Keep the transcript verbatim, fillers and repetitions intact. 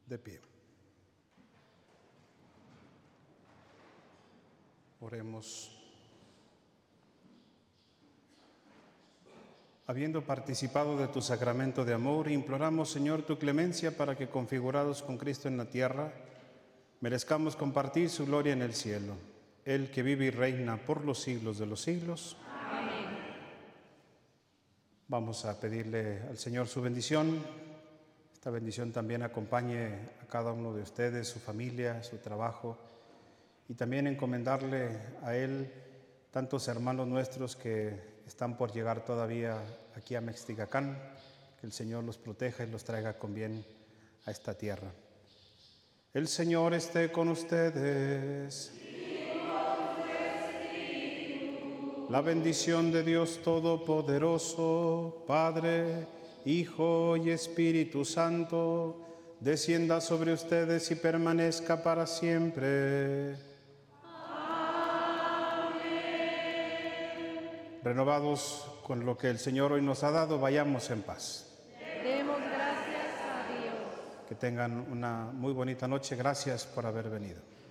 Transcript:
de pie. Oremos. Habiendo participado de tu sacramento de amor, imploramos, Señor, tu clemencia para que, configurados con Cristo en la tierra, merezcamos compartir su gloria en el cielo. Él que vive y reina por los siglos de los siglos. Amén. Vamos a pedirle al Señor su bendición. Esta bendición también acompañe a cada uno de ustedes, su familia, su trabajo, y también encomendarle a Él tantos hermanos nuestros que están por llegar todavía aquí a Mexticacán, que el Señor los proteja y los traiga con bien a esta tierra. El Señor esté con ustedes. La bendición de Dios Todopoderoso, Padre, Hijo y Espíritu Santo, descienda sobre ustedes y permanezca para siempre. Amén. Renovados con lo que el Señor hoy nos ha dado, vayamos en paz. Demos gracias a Dios. Que tengan una muy bonita noche. Gracias por haber venido.